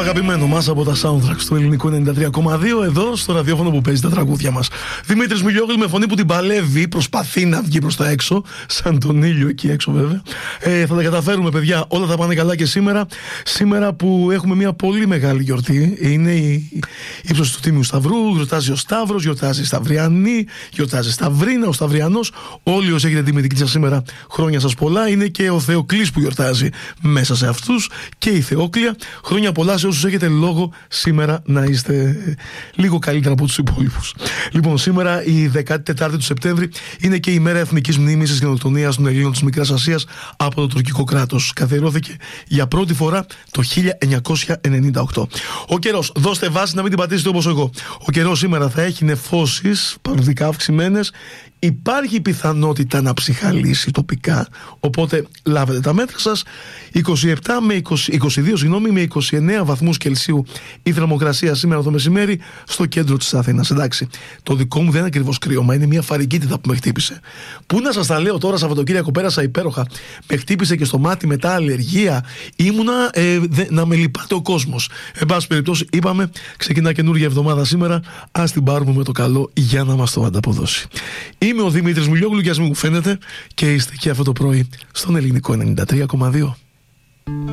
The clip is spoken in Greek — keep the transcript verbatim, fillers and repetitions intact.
αγαπημένο μας από τα soundtracks του ελληνικού ενενήντα τρία κόμμα δύο εδώ στο ραδιόφωνο που παίζει τα τραγούδια μας. Δημήτρης Μιλιόγλου με φωνή που την παλεύει, προσπαθεί να βγει προς τα έξω, σαν τον ήλιο εκεί έξω βέβαια. Ε, θα τα καταφέρουμε, παιδιά, όλα θα πάνε καλά και σήμερα. Σήμερα που έχουμε μια πολύ μεγάλη γιορτή, είναι η ύψος του Τίμιου Σταυρού, γιορτάζει ο Σταύρος, γιορτάζει η Σταυριανή, γιορτάζει η Σταυρίνα, ο Σταυριανός. Όλοι όσοι έχετε τιμητική σας σήμερα, χρόνια σας πολλά. Είναι και ο Θεοκλής που γιορτάζει μέσα σε αυτούς και η Θεόκλια. Χρόνια πολλά σε όσους έχετε λόγο σήμερα να είστε λίγο καλύτερα από τους υπόλοιπους. Λοιπόν, σήμερα η δεκατετάρτη του Σεπτέμβρη είναι και η μέρα εθνικής μνήμης της γενοκτονίας των Ελλήνων της Μικράς Ασίας από το τουρκικό κράτος. Καθιερώθηκε για πρώτη φορά το χίλια εννιακόσια ενενήντα οκτώ. Ο καιρός, δώστε βάση να μην την πατήσετε όπως εγώ. Ο καιρός σήμερα θα έχει νεφώσεις παροδικά αυξημένες. Υπάρχει πιθανότητα να ψυχαλίσει τοπικά, οπότε λάβετε τα μέτρα σας. είκοσι επτά με είκοσι, είκοσι δύο συγγνώμη, με είκοσι εννέα βαθμούς Κελσίου η θερμοκρασία σήμερα το μεσημέρι στο κέντρο της Αθήνας. Εντάξει, το δικό μου δεν είναι ακριβώς κρύωμα, είναι μια φαρικίτιδα που με χτύπησε. Πού να σας τα λέω τώρα, Σαββατοκύριακο πέρασα υπέροχα. Με χτύπησε και στο μάτι μετά αλλεργία. Ήμουνα ε, δε, να με λυπάται ο κόσμος. Εν πάση περιπτώσει, είπαμε, ξεκινά καινούργια εβδομάδα σήμερα. Ας την πάρουμε με το καλό για να μας το ανταποδώσει. Είμαι ο Δημήτρης Μιλιόγλου και ας μην μου φαίνεται και είστε και αυτό το πρωί στον ελληνικό ενενήντα τρία κόμμα δύο.